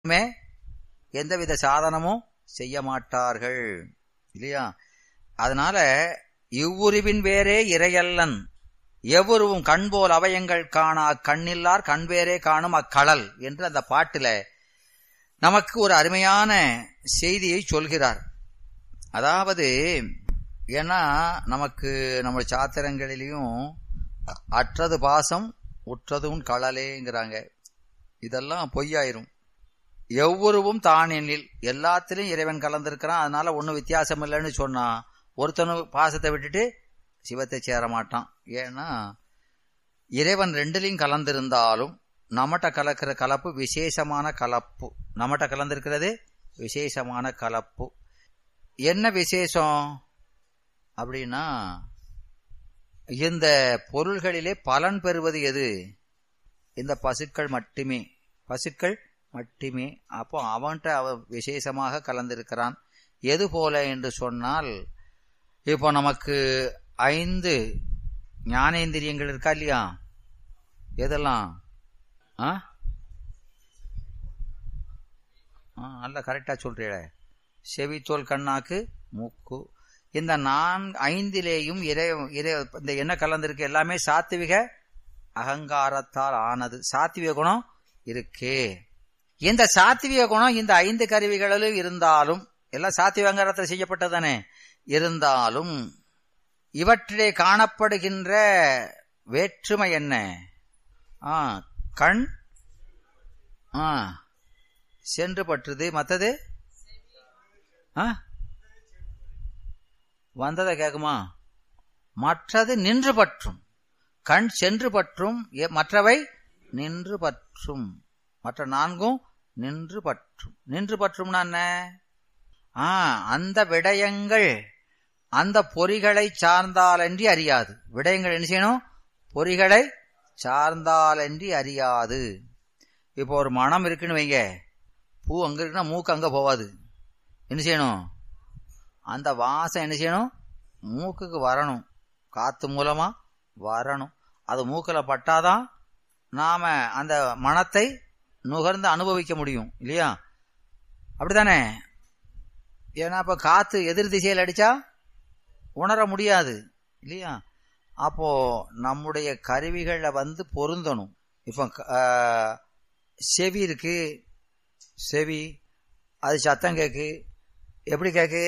எந்தவித சாதனமும் செய்ய மாட்டார்கள் இல்லையா? அதனால இவ்வுருவின் வேறே இறையல்லன் எவ்வுருவும் கண்போல் அவயங்கள் காணா கண்ணில்லார் கண்வேரே காணும் அக்கடல் என்று அந்த பாட்டுல நமக்கு ஒரு அருமையான செய்தியை சொல்கிறார். அதாவது ஏன்னா நமக்கு நம்ம சாத்திரங்களிலையும் அற்றது பாசம் உற்றதும் கடலேங்கிறாங்க. இதெல்லாம் பொய்யாயிரும். எவ்வொருவும் தான் எண்ணில் எல்லாத்திலையும் இறைவன் கலந்திருக்கிறான். அதனால ஒன்னும் வித்தியாசம் இல்லைன்னு சொன்னா ஒருத்தனு பாசத்தை விட்டுட்டு சிவத்தை சேர மாட்டான். ஏன்னா இறைவன் ரெண்டுலையும் கலந்திருந்தாலும் நம்மகிட்ட கலக்கிற கலப்பு விசேஷமான கலப்பு. நம்மகிட்ட கலந்திருக்கிறது விசேஷமான கலப்பு. என்ன விசேஷம் அப்படின்னா இந்த பொருள்களிலே பலன் பெறுவது எது? இந்த பசுக்கள் மட்டுமே. பசுக்கள் மட்டுமே. அப்போ அவன்கிட்ட அவன் விசேஷமாக கலந்திருக்கிறான். எது போல என்று சொன்னால் இப்போ நமக்கு 5 ஞானேந்திரியங்கள் இருக்கா இல்லையா? எதெல்லாம்? நல்ல கரெக்டா சொல்றீங்க. செவி, தோல், கண்ணாக்கு, மூக்கு. இந்த 5லேயும் இந்த என்ன கலந்திருக்கு? எல்லாமே சாத்விக அகங்காரத்தால் ஆனது. சாத்விக குணம் இருக்கே. இந்த சாத்விக குணம் இந்த 5 கருவிகளிலும் இருந்தாலும் எல்லாம் சாத்விக அகங்காரத்தில் செய்யப்பட்டதானே இருந்தாலும் இவற்றிலே காணப்படுகின்ற வேற்றுமை என்ன? கண் சென்று பற்றுது. மற்றது வந்ததை கேக்குமா? மற்றது நின்று பற்றும். கண் சென்று பற்றும், மற்றவை நின்று பற்றும். மற்ற 4ம் நின்று பற்றும். நின்று பற்றும்னா என்ன? அந்த விடயங்கள் அந்த பொறிகளை சார்ந்தாலன்றி அறியாது. விடயங்கள் என்ன செய்யணும்? பொறிகளை சார்ந்தாலன்றி அறியாது. இப்போ ஒரு மனம் இருக்குன்னு வைங்க. பூ அங்க இருக்குன்னா மூக்கு அங்க போவாது. என்ன செய்யணும்? அந்த வாசம் என்ன செய்யணும்? மூக்குக்கு வரணும். காத்து மூலமா வரணும். அது மூக்கில் பட்டாதான் நாம அந்த மனத்தை நுகர்ந்து அனுபவிக்க முடியும் இல்லையா? அப்படித்தானே? ஏன்னா இப்ப காத்து எதிர் திசையில் அடிச்சா உணர முடியாது இல்லையா? அப்போ நம்முடைய கருவிகளை பொருந்தணும். இப்போ செவி இருக்கு. செவி அது சத்தம் கேக்கு. எப்படி கேக்கு?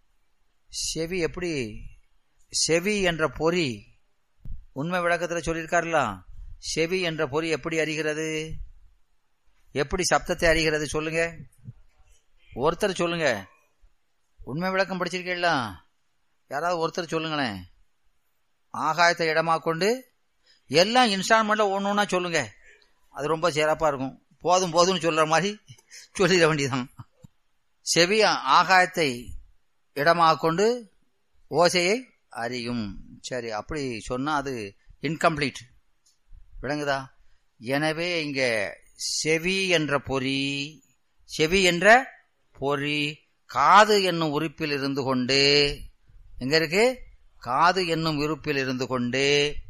செவி எப்படி? செவி என்ற பொறி உண்மை விளக்கத்தில் சொல்லியிருக்காருல. செவி என்ற பொறி எப்படி அறிகிறது? எப்படி சப்தத்தை அறிகிறது? சொல்லுங்க, ஒருத்தர் சொல்லுங்க. உண்மை விளக்கம் படிச்சிருக்கீங்களா? யாராவது ஒருத்தர் சொல்லுங்களேன். ஆகாயத்தை இடமா கொண்டு எல்லாம் இன்ஸ்டால்மெண்ட்ல ஒண்ணுன்னா சொல்லுங்க. அது ரொம்ப சிறப்பா இருக்கும். போதும் போதும்னு சொல்ற மாதிரி சொல்லிட வேண்டியதான். செவி ஆகாயத்தை இடமாக கொண்டு ஓசையை அறியும். சரி, அப்படி சொன்னா அது இன்கம்ப்ளீட். விளங்குதா? எனவே இங்க செவி என்ற பொறி, செவி என்ற பொறி காது என்னும் உறுப்பில் இருந்து கொண்டு, எங்க இருக்கு? காது என்னும் உறுப்பில் இருந்து கொண்டு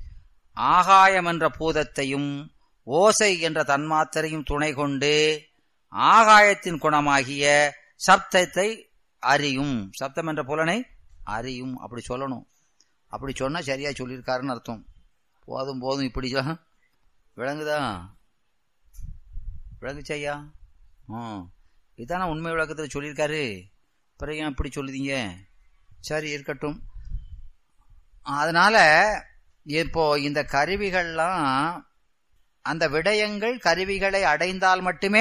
ஆகாயம் என்ற பூதத்தையும் ஓசை என்ற தன்மாத்திரையும் துணை கொண்டு ஆகாயத்தின் குணமாகிய சப்தத்தை அறியும். சப்தம் என்ற புலனை அறியும். அப்படி சொல்லணும். அப்படி சொன்னா சரியா சொல்லியிருக்காருன்னு அர்த்தம். போதும் போதும் இப்படி விளங்குதா? விளங்குச்சையா? இதான உண்மை விளக்கத்தில் சொல்லியிருக்காரு. பிறகு ஏன் இப்படி சொல்லுதீங்க? சரி, இருக்கட்டும். அதனால இப்போ இந்த கருவிகள்லாம் அந்த விடயங்கள் கருவிகளை அடைந்தால் மட்டுமே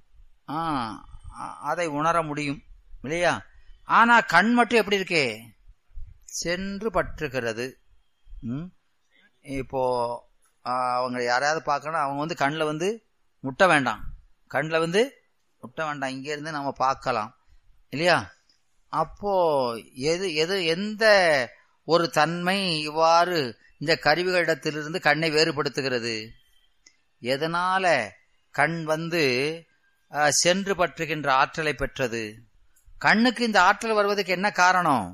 அதை உணர முடியும் இல்லையா? ஆனா கண் மட்டும் எப்படி இருக்கு? சென்று பற்றுகிறது. இப்போ அவங்க யாரையாவது பார்க்கணும், அவங்க கண்ணில் முட்ட வேண்டாம். கண்ணில் முட்ட வேண்டாம். இங்க இருந்து நம்ம பார்க்கலாம் இல்லையா? அப்போ எந்த ஒரு தன்மை இவ்வாறு இந்த கருவிகளிடத்திலிருந்து கண்ணை வேறுபடுத்துகிறது? எதனால கண் சென்று பற்றுகின்ற ஆற்றலை பெற்றது? கண்ணுக்கு இந்த ஆற்றல் வருவதற்கு என்ன காரணம்?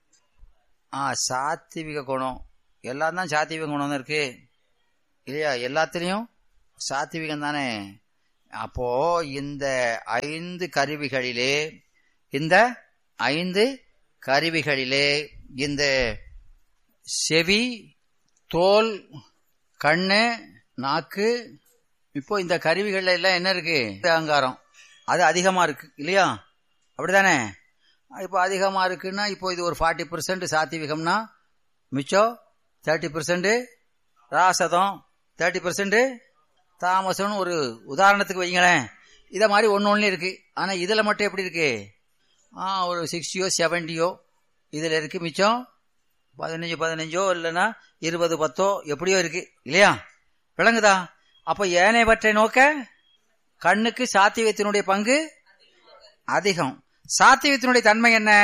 சாத்விக குணம். எல்லாம் தான் சாத்விக குணம் தான் இருக்கு இல்லையா? எல்லாத்திலையும் சாத்விகம் தானே அப்போ இந்த 5 கருவிகளிலே இந்த செவி, தோல், கண்ணு, நாக்கு, இப்போ இந்த கருவிகள்ல எல்லாம் என்ன இருக்கு? அகங்காரம். அது அதிகமா இருக்கு இல்லையா? அப்படிதானே? இப்போ அதிகமா இருக்குன்னா இப்போ இது ஒரு 40% சாத்விகம்னா மிச்சம் 30% ராசதம், 30% தாமசம்னு ஒரு உதாரணத்துக்கு வைங்களேன். இத மாதிரி ஒன்னு இருக்கு. ஆனா இதுல மட்டும் எப்படி இருக்கு? ஒரு 60 70 இதுல இருக்கு. மிச்சம் 15 இல்லைன்னா 20 10 எப்படியோ இருக்கு இல்லையா? விளங்குதா? அப்ப ஏனையவற்றை நோக்க கண்ணுக்கு சாத்விகத்தினுடைய பங்கு அதிகம். சாத்விகத்தினுடைய தன்மை என்ன?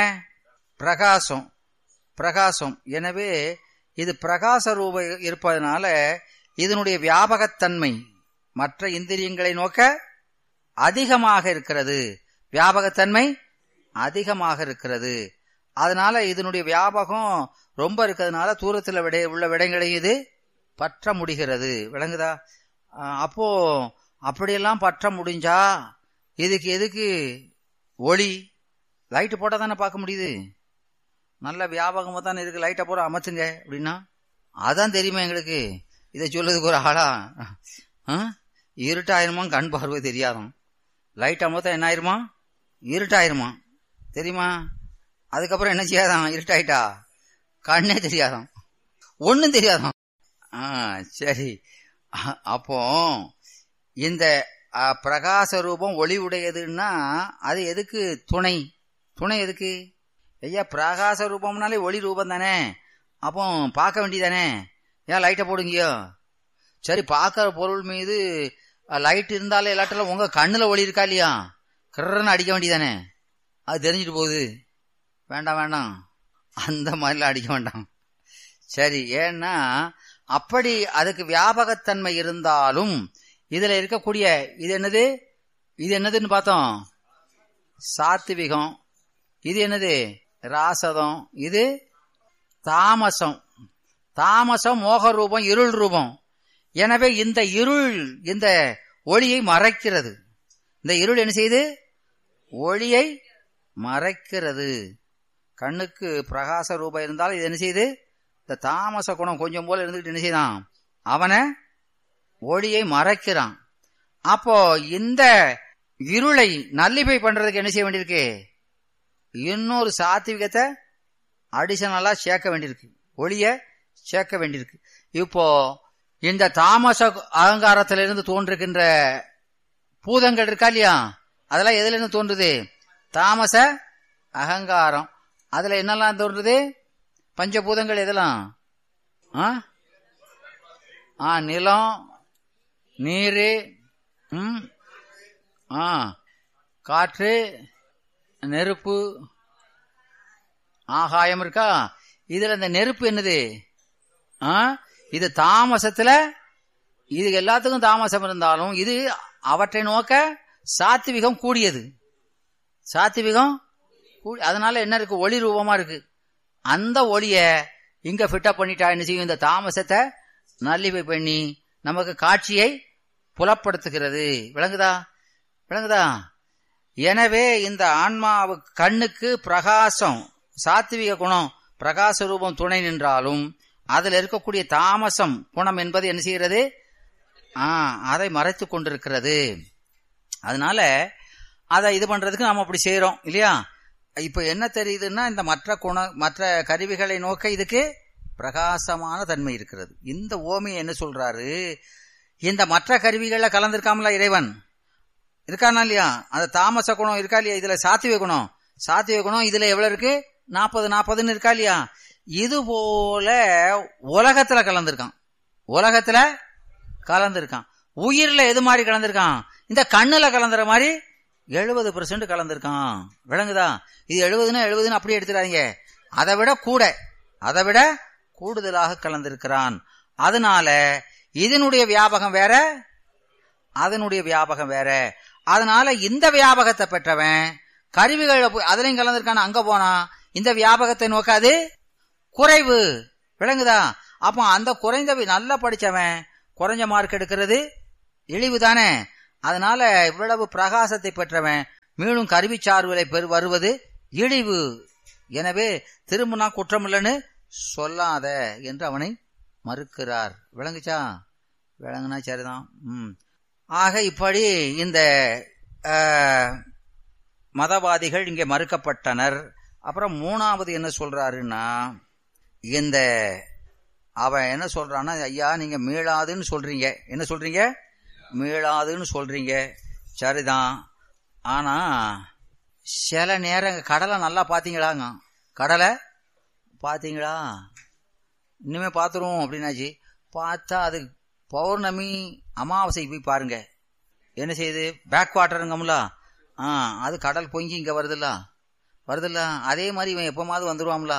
பிரகாசம். எனவே இது பிரகாச ரூப இருப்பதனால இதனுடைய வியாபகத்தன்மை மற்ற இந்திரியங்களை நோக்க அதிகமாக இருக்கிறது. வியாபகத்தன்மை அதிகமாக இருக்கிறது. அதனால இதனுடைய வியாபகம் ரொம்ப இருக்கிறதுனால தூரத்தில் உள்ள விடங்களை இது பற்ற முடிகிறது. விளங்குதா? அப்போ அப்படியெல்லாம் பற்ற முடிஞ்சா இதுக்கு எதுக்கு ஒளி? லைட்டு போட்டா தானே பார்க்க முடியுது. நல்ல வியாபகமா தானே இருக்கு. லைட்டை போற அமைச்சுங்க அப்படின்னா அதான் தெரியுமா எங்களுக்கு? இதை சொல்றதுக்கு ஒரு ஆளா? இருட்டாயிருமா? கண் பார்வை தெரியாதான். லைட் அமர்த்தா என்ன ஆயிருமா? இருட்டாயிருமா தெரியுமா? அதுக்கப்புறம் என்ன செய்யாதான்? இருட்டாயிட்டா கண்ணே தெரியாதான், ஒன்னும் தெரியாதான். சரி. அப்போ இந்த பிரகாச ரூபம் ஒளி உடையதுன்னா அது எதுக்கு துணை எதுக்கு? ஐயா பிரகாச ரூபம்னாலே ஒளி ரூபம் தானே. அப்போ பார்க்க வேண்டியதானே. ஏன் லைட்டை போடுங்கயோ? சரி, பார்க்கற பொருள் மீது லைட் இருந்தாலே எல்லாட்டெல்லாம் உங்க கண்ணுல ஒளி இருக்கா இல்லையா? கர்றன்னு அடிக்க வேண்டியதானே. அது தெரிஞ்சிட்டு போகுது. வேண்டாம், அந்த மாதிரிலாம் அடிக்க வேண்டாம். சரி, ஏன்னா அப்படி அதுக்கு வியாபகத்தன்மை இருந்தாலும் இதுல இருக்கக்கூடிய இது என்னதுன்னு பார்த்தோம்? சாத்விகம். இது என்னது? ராசதம். இது தாமசம். மோக ரூபம், இருள் ரூபம். எனவே இந்த இருள் இந்த ஒளியை மறைக்கிறது. இந்த இருள் என்ன செய்யுது? ஒளியை மறைக்கிறது. கண்ணுக்கு பிரகாச ரூபம் இருந்தாலும் இது என்ன செய்யுது? இந்த தாமச குணம் கொஞ்சம் போல இருந்துகிட்டு என்ன செய்தான்? அவனை ஒளியை மறைக்கிறான். அப்போ இந்த இருளை நல்லிபை பண்றதுக்கு என்ன செய்ய வேண்டியிருக்கு? இன்னொரு சாத்விகத்தை அடிஷனலா சேர்க்க வேண்டியிருக்கு. ஒளிய சேர்க்க வேண்டியிருக்கு. இப்போ இந்த தாமச அகங்காரத்திலிருந்து தோன்றுகின்ற பூதங்கள் இருக்கா இல்லையா? அதெல்லாம் எதுல இருந்து தோன்றுது? தாமச அகங்காரம். அதுல என்னெல்லாம் தோன்றுது? பஞ்சபூதங்கள் எதெல்லாம்? நிலம், நீரு, காற்று, நெருப்பு, ஆகாயம் இருக்கா? இதுல இந்த நெருப்பு என்னது? இது தாமசத்துல, இது எல்லாத்துக்கும் தாமசம் இருந்தாலும் இது அவற்றை நோக்க சாத்விகம் கூடியது. அதனால என்ன இருக்கு? ஒளி ரூபமா இருக்கு. அந்த ஒளிய இங்க ஃபிட்டப் பண்ணிட்டா என்ன செய்யும்? இந்த தாமசத்தை நல்லிவை பண்ணி நமக்கு காட்சியை புலப்படுத்துகிறது. விளங்குதா? எனவே இந்த ஆன்மாவுக்கு கண்ணுக்கு பிரகாசம், சாத்விக குணம், பிரகாச ரூபம் துணை நின்றாலும் அதுல இருக்கக்கூடிய தாமசம் குணம் என்பது என்ன செய்கிறது? அதை மறைத்து கொண்டிருக்கிறது. அதனால அதை இது பண்றதுக்கு நாம அப்படி செய்யறோம் இல்லையா? இப்ப என்ன தெரியுதுன்னா இந்த மற்ற கருவிகளை நோக்க இதுக்கு பிரகாசமான தன்மை இருக்கிறது. இந்த ஓமையை என்ன சொல்றாரு? இந்த மற்ற கருவிகள்ல கலந்திருக்காமல இறைவன் இருக்கானா இல்லையா? அந்த தாமச குணம் இருக்கா இல்லையா? இதுல சாத்விக குணம் இதுல எவ்வளவு இருக்கு? 40 இருக்கா இல்லையா? இது போல உலகத்துல கலந்திருக்கான். உயிர்ல எது மாதிரி கலந்திருக்கான்? இந்த கண்ணுல கலந்துற மாதிரி 70% கலந்திருக்கான். விளங்குதா? இது 70 அப்படியே எடுத்துறாதீங்க. அதை விட கூடுதலாக கலந்திருக்கிறான். அதனால இதனுடைய வியாபகம் வேற, அதனுடைய வியாபகம் வேற. அதனால இந்த வியாபகத்தை பெற்றவன் கருவிகள் அதுலயும் கலந்திருக்கான அங்க போனா இந்த வியாபகத்தை நோக்காது குறைவு. விளங்குதா? அப்போ அந்த குறைந்த நல்லா படிச்சவன் குறைஞ்ச மார்க் எடுக்கிறது இழிவு தானே. அதனால இவ்வளவு பிரகாசத்தை பெற்றவன் மீண்டும் கருவிச்சார்புகளை வருவது இழிவு. எனவே திரும்பினா குற்றமில்லைன்னு சொல்லாத என்று அவனை மறுக்கிறார். விளங்குச்சா? விளங்குனா சரிதான். ஆக இப்படி இந்த மதவாதிகள் இங்கே மறுக்கப்பட்டனர். அப்புறம் மூணாவது என்ன சொல்றாருன்னா, இந்த அவன் என்ன சொல்றான்னா, ஐயா நீங்க மீளாதுன்னு சொல்றீங்க. என்ன சொல்றீங்க? மீளாதுன்னு சொல்றீங்க. சரிதான். ஆனா சில நேரம் கடலை நல்லா பாத்தீங்களாங்க? கடலை பாத்தீங்களா? இன்னுமே பாத்துருவோம் அப்படின்னாச்சு. பார்த்தா அது பௌர்ணமி அமாவாசைக்கு போய் பாருங்க, என்ன செய்யுது? பேக் வாட்டருங்கம்ல, அது கடல் பொங்கி இங்க வருதுல்ல. அதே மாதிரி இவன் எப்பமாவது வந்துருவான்ல,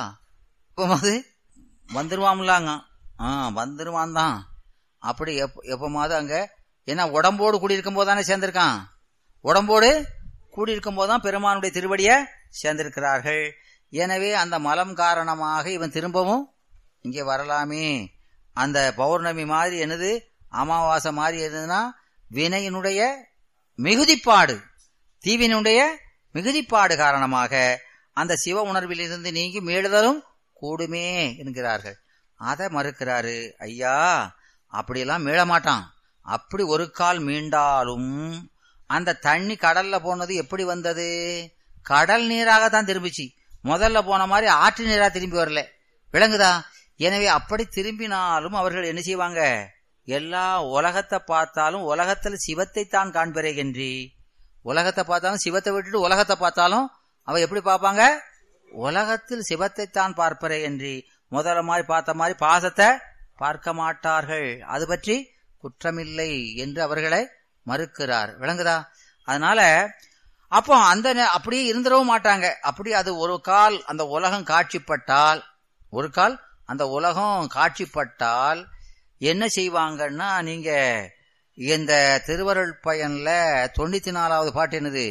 வந்துருவான்லாங்க. வந்துருவான் தான். அப்படி எப்பமாவது அங்க ஏன்னா உடம்போடு கூடியிருக்கும் போது தானே சேர்ந்திருக்கான். உடம்போடு கூடியிருக்கும் போதுதான் பெருமானுடைய திருவடியை சேர்ந்திருக்கிறார்கள். எனவே அந்த மலம் காரணமாக இவன் திரும்பவும் இங்கே வரலாமே. அந்த பௌர்ணமி மாதிரி என்னது, அமாவாசை மாதிரி என்னதுன்னா வினையினுடைய மிகுதிப்பாடு, தீவினுடைய மிகுதிப்பாடு காரணமாக அந்த சிவ உணர்வில் இருந்து நீங்கி மீளுதலும் கூடுமே என்கிறார்கள். அதை மறுக்கிறாரு. ஐயா அப்படியெல்லாம் மீள மாட்டான். அப்படி ஒரு கால் மீண்டாலும் அந்த தண்ணி கடல்ல போனது எப்படி வந்தது? கடல் நீராகத்தான் திரும்பிச்சு. முதல்ல போன மாதிரி ஆற்று நீரா திரும்பி வரல. விளங்குதா? எனவே அப்படி திரும்பினாலும் அவர்கள் என்ன செய்வாங்க? எல்லா உலகத்தை பார்த்தாலும் உலகத்தில் சிவத்தை தான் காண்பிறேன்றி, உலகத்தை பார்த்தாலும் சிவத்தை விட்டுட்டு உலகத்தை பார்த்தாலும் அவ எப்படி பார்ப்பாங்க? உலகத்தில் சிவத்தை தான் பார்ப்பறே என்று முதல்ல மாதிரி பார்த்த மாதிரி பாசத்தை பார்க்க மாட்டார்கள். அது பற்றி குற்றமில்லை என்று அவர்களை மறுக்கிறார். விளங்குதா? அதனால அப்போ அந்த அப்படியே இருந்துடவும் மாட்டாங்க. அப்படி அது ஒரு கால் அந்த உலகம் காட்சிப்பட்டால், ஒரு கால் அந்த உலகம் காட்சிப்பட்டால் என்ன செய்வாங்கன்னா, நீங்க இந்த திருவருள் பயன்ல 94வது பாட்டு என்னது,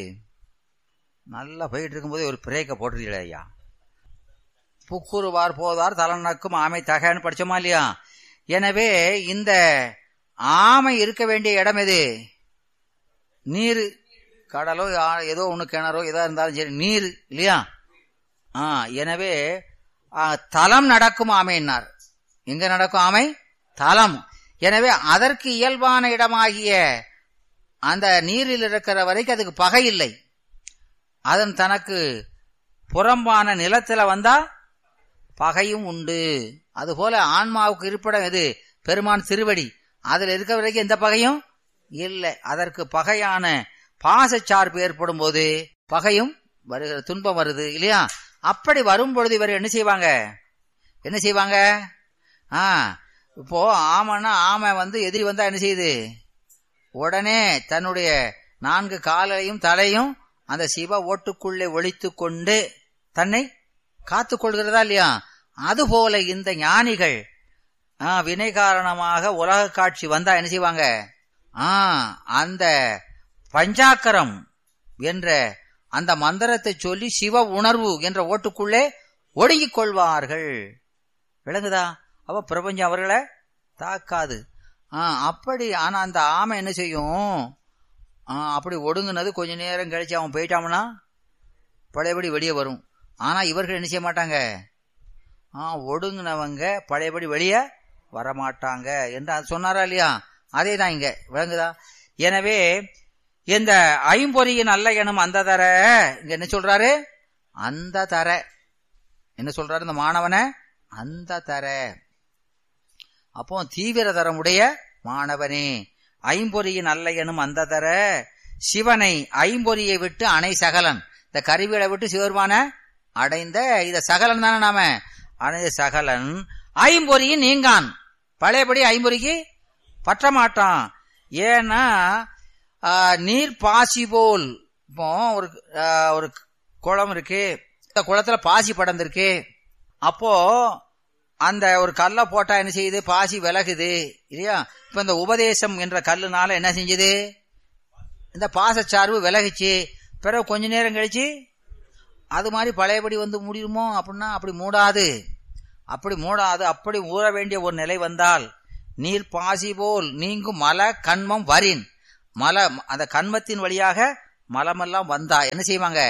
நல்லா போயிட்டு இருக்கும்போது ஒரு பிரேக்க போட்டுருக்கீங்களா ஐயா? புக்குருவார் போதார் தலனக்கும் ஆமை தகன்னு படிச்சோமா இல்லையா? எனவே இந்த ஆமை இருக்க வேண்டிய இடம் எது? நீர், கடலோ ஏதோ ஒண்ணு கிணறோ எதா இருந்தாலும் சரி, நீர் இல்லையா? எனவே தலம் நடக்கும் ஆமைன்னார். எங்க நடக்கும் ஆமை? தலம். எனவே அதற்கு இயல்பான இடமாகிய அந்த நீரில் இருக்கிற வரைக்கும் அதுக்கு பகை இல்லை. அதன் தனக்கு புறம்பான நிலத்துல வந்தா பகையும் உண்டு. அதுபோல ஆன்மாவுக்கு இருப்பிடம் எது? பெருமான் திருவடி. அதுல இருக்க வரைக்கும் எந்த பகையும் இல்லை. அதற்கு பகையான பாசச்சார்பு ஏற்படும் போது பகையும் வருகிற, துன்பம் வருது இல்லையா? அப்படி வரும் பொழுது இவர் என்ன செய்வாங்க? இப்போ ஆமைன்னா ஆமை எதிரி வந்தா என்ன செய்யுது? உடனே தன்னுடைய 4 காலையும் தலையும் அந்த சிவ ஓட்டுக்குள்ளே ஒளித்து கொண்டு தன்னை காத்து கொள்கிறதா இல்லையா? அதுபோல இந்த ஞானிகள் வினை காரணமாக உலக காட்சி வந்தா என்ன செய்வாங்க? அந்த பஞ்சாக்கரம் என்ற அந்த மந்திரத்தை சொல்லி சிவ உணர்வு என்ற ஓட்டுக்குள்ளே ஒடுங்கிக் கொள்வார்கள். விளங்குதா? அப்ப பிரபஞ்சம் அவர்களை தாக்காது. அப்படி. ஆனா அந்த ஆமை என்ன செய்யும்? அப்படி ஒடுங்குனது கொஞ்ச நேரம் கழிச்சு அவன் போயிட்டான்னா பழையபடி வெளியே வரும். ஆனா இவர்கள் என்ன செய்ய மாட்டாங்க? ஒடுங்கினவங்க பழையபடி வெளியே வரமாட்டாங்க என்று அது சொன்னாரா இல்லையா? அதே தான் இங்க. விளங்குதா? எனவே இந்த ஐம்பொறியின் அல்ல எனும் அந்த தர இங்க என்ன சொல்றாரு? அந்த தர என்ன சொல்றாரு இந்த மாணவனை? அந்த தர. அப்போ தீவிர தரமுடைய மாணவனே, ஐம்பொறியின் அல்ல எனும் அந்த தர சிவனை ஐம்பொறியை விட்டு அணை சகலன். இந்த கருவிகளை விட்டு சிவருமான அடைந்த இத சகலன் தானே நாம அடைந்த சகலன் ஐம்பொறியின் நீங்கான். பழையபடி ஐம்பொறிக்கு பற்ற மாட்டான். ஏன்னா நீர் பாசி போல். இப்போ ஒரு குளம் இருக்கு, இந்த குளத்துல பாசி படர்ந்திருக்கு. அப்போ அந்த ஒரு கல்லை போட்டா என்ன செய்யுது? பாசி விலகுது இல்லையா? இப்ப இந்த உபதேசம் என்ற கல்லுனால என்ன செஞ்சது? இந்த பாசச்சார்பு விலகுச்சு. பிறகு கொஞ்ச நேரம் கழிச்சு அது மாதிரி பழையபடி முடியுமோ அப்படின்னா அப்படி மூடாது. அப்படி ஊற வேண்டிய ஒரு நிலை வந்தால் நீர் பாசி போல் நீங்கும் மல கண்மம் வரின். அந்த கண்மத்தின் வழியாக மலமெல்லாம் வந்தா என்ன செய்வாங்க?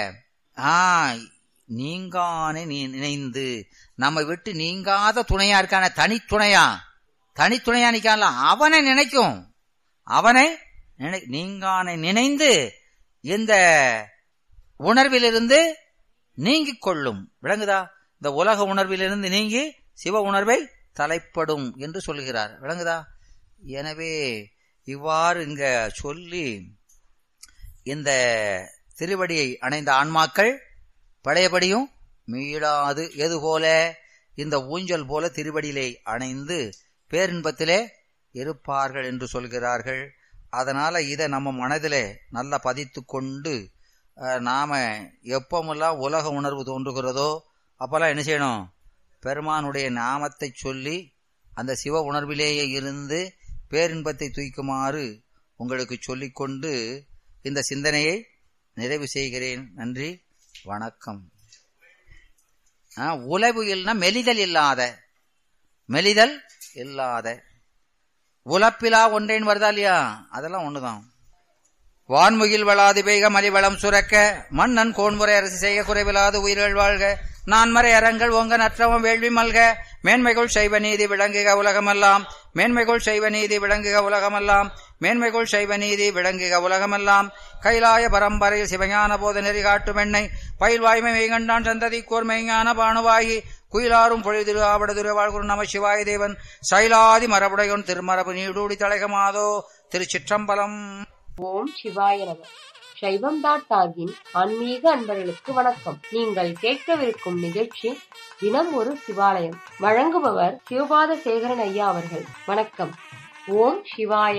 நீங்கானே நினைந்து, நம்ம விட்டு நீங்காத துணையா இருக்கான, தனித்துணையா நிக்கான்ல, அவனை நினைக்கும். அவனை நீங்கானை நினைந்து இந்த உணர்விலிருந்து நீங்கிக் கொள்ளும். விளங்குதா? இந்த உலக உணர்விலிருந்து நீங்கி சிவ உணர்வை தலைப்படும் என்று சொல்லுகிறார். விளங்குதா? எனவே இவ்வாறு இங்க சொல்லி இந்த திருவடியை அணைந்த ஆன்மாக்கள் பழையபடியும் மீளாது எது போல, இந்த ஊஞ்சல் போல திருவடியிலே அணைந்து பேரின்பத்திலே இருப்பார்கள் என்று சொல்கிறார்கள். அதனால இதை நம்ம மனதிலே நல்லா பதித்து கொண்டு நாம எப்பமெல்லாம் உலக உணர்வு தோன்றுகிறதோ அப்பெல்லாம் என்ன செய்யணும்? பெருமானுடைய நாமத்தை சொல்லி அந்த சிவ உணர்விலேயே இருந்து பேரின்பத்தை தூக்குமாறு உங்களுக்கு சொல்லிக்கொண்டு இந்த சிந்தனையை நிறைவு செய்கிறேன். நன்றி, வணக்கம். உலவு இல்லைன்னா மெலிதல் இல்லாத உலப்பிலா ஒன்றேன் வருதா இல்லையா? அதெல்லாம் ஒண்ணுதான். வான்முகில் வளாது பெய்க மலிவளம் சுரக்க, மன்னன் கோன்முறை அரசு செய்ய குறைவிலாது உயிர்கள் வாழ்க, நான்மறை அறங்கள் ஓங்க நற்றவம் வேள்வி மல்க, மேன்மைகள் சைவ நீதி விளங்குக உலகமெல்லாம், மேன்மைகள் சைவ நீதி விளங்குக உலகமெல்லாம், மேன்மைகள் சைவ நீதி விளங்குக உலகமெல்லாம். கைலாய பரம்பரையில் சிவஞான போத நெறி காட்டும் எண்ணெய் பயில்வாய்மை மெய்கண்டான் சந்ததி கோர் மெய்ஞான பானுவாகி குயிலாரும் பொழிதிரு ஆவடதுரு வாழ்குரு நம சிவாய தேவன் சைலாதி மரபுடையோன் திருமரபு நீடூடி தலைகமாதோ. திருச்சிற்றம்பலம். ஓம் சிவாய நம. சைவம்.org-இன் ஆன்மீக அன்பர்களுக்கு வணக்கம். நீங்கள் கேட்கவிருக்கும் நிகழ்ச்சி தினம் ஒரு சிவாலயம். வழங்குபவர் சிவபாத சேகரன் ஐயா அவர்கள். வணக்கம். ஓம் சிவாய